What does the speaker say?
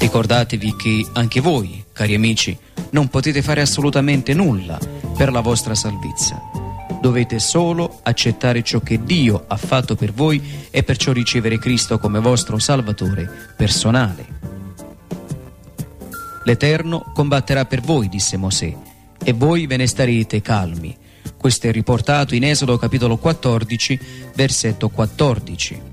Ricordatevi che anche voi, cari amici, non potete fare assolutamente nulla per la vostra salvezza. Dovete solo accettare ciò che Dio ha fatto per voi e perciò ricevere Cristo come vostro Salvatore personale. L'Eterno combatterà per voi, disse Mosè, e voi ve ne starete calmi. Questo è riportato in Esodo capitolo 14, versetto 14.